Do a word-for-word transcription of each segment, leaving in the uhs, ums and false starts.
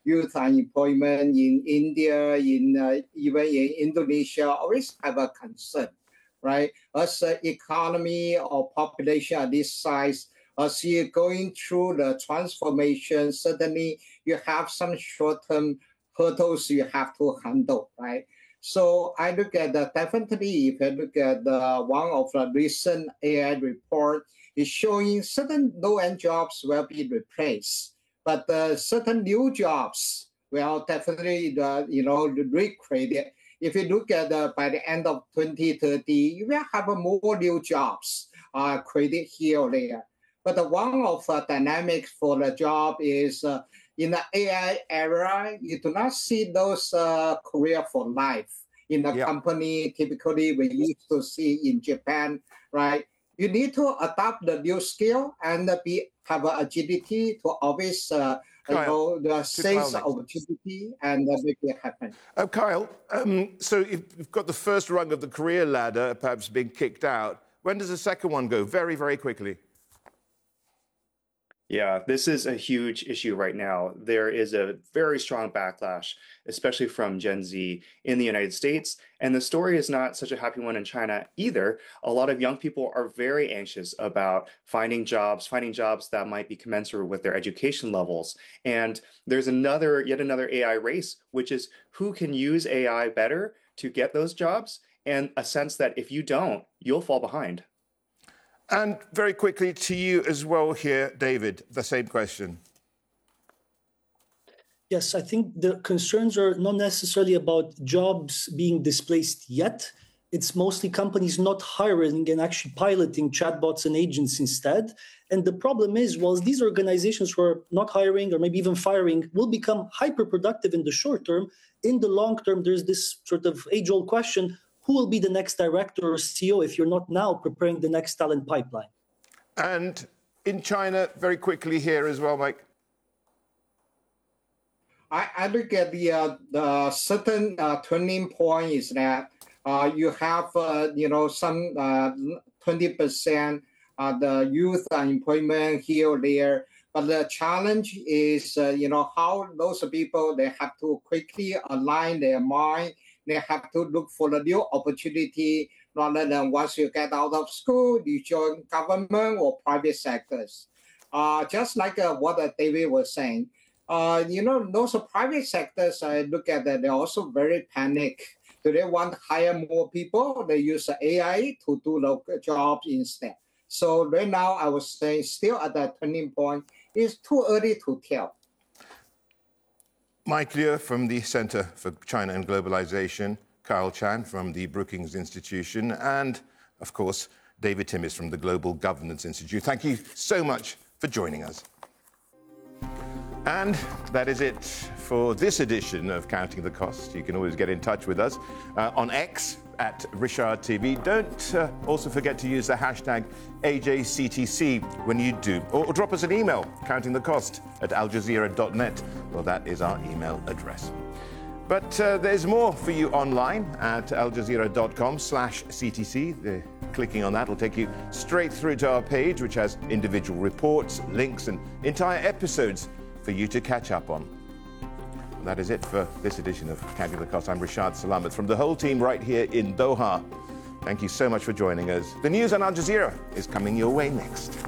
youth unemployment in India, in uh, even in Indonesia, always have a concern, right? As an economy or population of this size, as you're going through the transformation, certainly you have some short-term hurdles you have to handle, right? So I look at the, definitely, if I look at the, one of the recent A I report, is showing certain low-end jobs will be replaced, but uh, certain new jobs will definitely, uh, you know, recreated. If you look at uh, by the end of twenty thirty, you will have uh, more new jobs uh, created here or there. But uh, one of the dynamics for the job is uh, in the A I era, you do not see those uh, career for life in the yep. company. Typically, we used to see in Japan, right? You need to adopt the new skill and be have an agility to always, uh, you know, the seize opportunity and uh, make it happen. Uh, Kyle, um, so you've got the first rung of the career ladder, perhaps being kicked out. When does the second one go? Very, very quickly. Yeah, this is a huge issue right now. There is a very strong backlash, especially from Gen Z in the United States. And the story is not such a happy one in China either. A lot of young people are very anxious about finding jobs, finding jobs that might be commensurate with their education levels. And there's another, yet another A I race, which is who can use A I better to get those jobs, and a sense that if you don't, you'll fall behind. And very quickly to you as well here, David, the same question. Yes, I think the concerns are not necessarily about jobs being displaced yet. It's mostly companies not hiring and actually piloting chatbots and agents instead. And the problem is, while these organizations who are not hiring or maybe even firing will become hyper-productive in the short term, in the long term, there's this sort of age-old question, who will be the next director or C E O if you're not now preparing the next talent pipeline? And in China, very quickly here as well, Mike. I, I look at the, uh, the certain uh, turning point is that uh, you have, uh, you know, some uh, twenty percent uh, the youth unemployment here or there. But the challenge is, uh, you know, how those people, they have to quickly align their mind. They have to look for the new opportunity rather than once you get out of school, you join government or private sectors. Uh, just like uh, what uh, David was saying, uh, you know, those private sectors, I look at that, they're also very panicked. Do they want to hire more people? They use A I to do local jobs instead. So right now, I was saying still at that turning point, it's too early to tell. Mike Liu from the Center for China and Globalization, Kyle Chan from the Brookings Institution, and, of course, David Timmis from the Global Governance Institute. Thank you so much for joining us. And that is it for this edition of Counting the Cost. You can always get in touch with us uh, on X at Richard T V. Don't uh, also forget to use the hashtag A J C T C when you do. Or, or drop us an email, countingthecost at al jazeera dot net. Well, that is our email address. But uh, there's more for you online at al jazeera dot com slash C T C. The, clicking on that will take you straight through to our page, which has individual reports, links, and entire episodes for you to catch up on. And that is it for this edition of Counting the Cost. I'm Rashad Salamat from the whole team right here in Doha. Thank you so much for joining us. The news on Al Jazeera is coming your way next.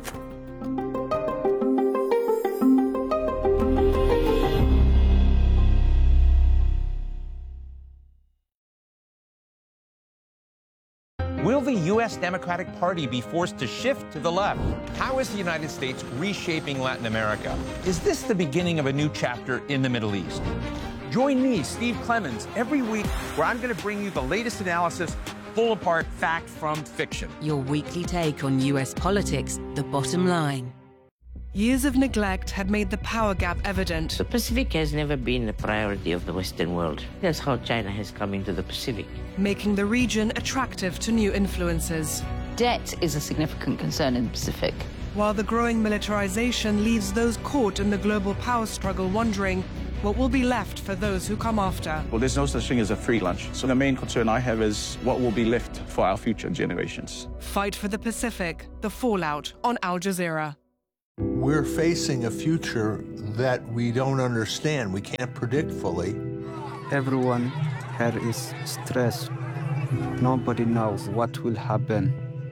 Will the U S Democratic Party be forced to shift to the left? How is the United States reshaping Latin America? Is this the beginning of a new chapter in the Middle East? Join me, Steve Clemons, every week where I'm going to bring you the latest analysis, pull apart fact from fiction. Your weekly take on U S politics, The Bottom Line. Years of neglect had made the power gap evident. The Pacific has never been a priority of the Western world. That's how China has come into the Pacific. Making the region attractive to new influences. Debt is a significant concern in the Pacific. While the growing militarization leaves those caught in the global power struggle wondering what will be left for those who come after. Well, there's no such thing as a free lunch. So the main concern I have is what will be left for our future generations. Fight for the Pacific, the fallout on Al Jazeera. We're facing a future that we don't understand, we can't predict fully. Everyone here is stressed. Nobody knows what will happen.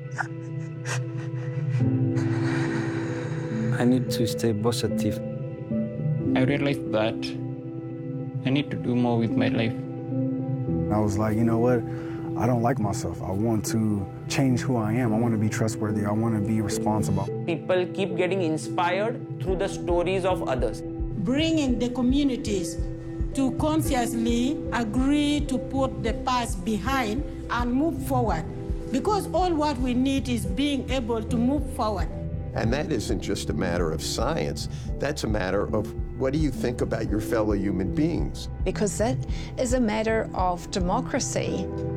I need to stay positive. I realized that I need to do more with my life. I was like, you know what? I don't like myself. I want to change who I am. I want to be trustworthy. I want to be responsible. People keep getting inspired through the stories of others. Bringing the communities to consciously agree to put the past behind and move forward. Because all what we need is being able to move forward. And that isn't just a matter of science. That's a matter of what do you think about your fellow human beings? Because that is a matter of democracy.